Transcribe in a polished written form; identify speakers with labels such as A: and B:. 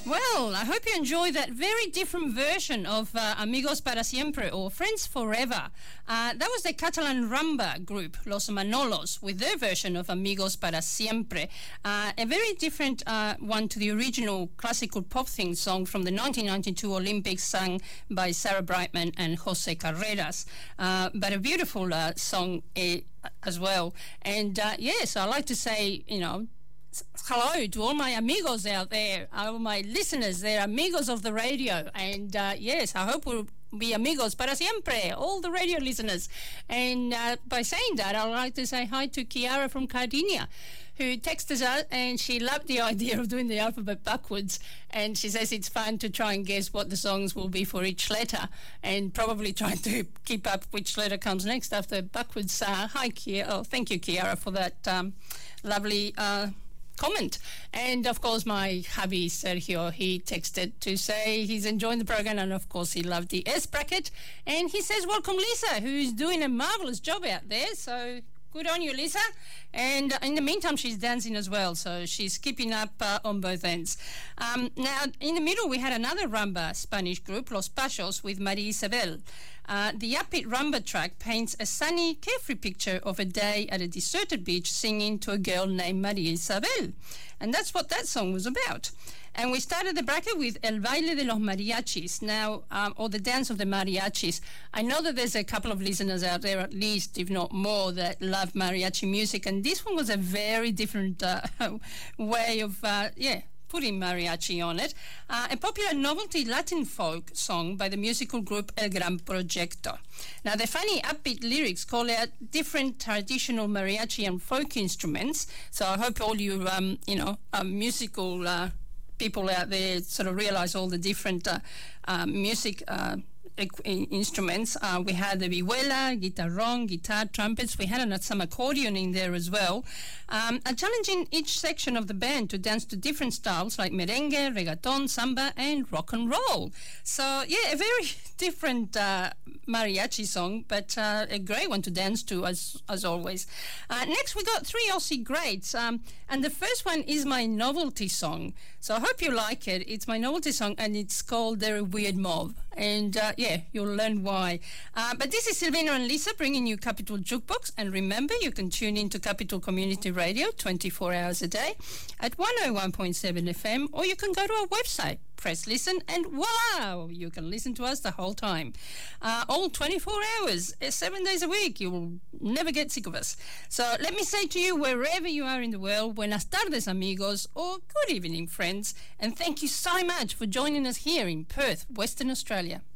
A: Well, I hope you enjoy that very different version of Amigos para Siempre, or Friends Forever. That was the Catalan rumba group, Los Manolos, with their version of Amigos para Siempre. A very different one to the original classical pop theme song from the 1992 Olympics, sung by Sarah Brightman and Jose Carreras. But a beautiful song as well. And yes, I like to say, hello to all my amigos out there, all my listeners. They're amigos of the radio. And yes, I hope we'll be amigos para siempre, all the radio listeners. And by saying that, I'd like to say hi to Chiara from Cardinia, who texted us, and she loved the idea of doing the alphabet backwards. And she says it's fun to try and guess what the songs will be for each letter, and probably trying to keep up which letter comes next after backwards. Hi, Chiara. Oh, thank you, Chiara, for that lovely comment. And of course, my hubby Sergio, he texted to say he's enjoying the program, and of course he loved the S bracket, and he says welcome Lisa, who's doing a marvelous job out there, so good on you, Lisa. And in the meantime, she's dancing as well, so she's keeping up on both ends. Now, in the middle, we had another rumba Spanish group, Los Pachos, with Maria Isabel. The upbeat rumba track paints a sunny, carefree picture of a day at a deserted beach singing to a girl named Maria Isabel. And that's what that song was about. And we started the bracket with El Baile de los Mariachis, now, or the Dance of the Mariachis. I know that there's a couple of listeners out there, at least, if not more, that love mariachi music. And this one was a very different way of, putting mariachi on it. A popular novelty Latin folk song by the musical group El Gran Proyecto. Now, the funny upbeat lyrics call out different traditional mariachi and folk instruments. So I hope all you, musical people out there sort of realize all the different music instruments. We had the vihuela, guitarrón, guitar, trumpets. We had some accordion in there as well. Challenging each section of the band to dance to different styles like merengue, reggaeton, samba, and rock and roll. So, yeah, a very different mariachi song, but a great one to dance to, as always. Next, we got three Aussie greats, and the first one is my novelty song. So I hope you like it. It's my novelty song, and it's called They're a Weird Mob. And, you'll learn why. But this is Silvina and Lisa bringing you Capital Jukebox. And remember, you can tune in to Capital Community Radio 24 hours a day at 101.7 FM, or you can go to our website, press listen, and voila, you can listen to us the whole time. All 24 hours, 7 days a week. You will never get sick of us. So let me say to you, wherever you are in the world, buenas tardes, amigos, or good evening, friends. And thank you so much for joining us here in Perth, Western Australia.